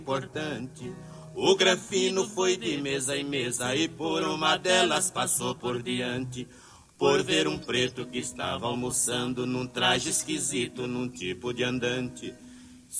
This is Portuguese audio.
importante. O Granfino foi de mesa em mesa e por uma delas passou por diante, por ver um preto que estava almoçando num traje esquisito, num tipo de andante.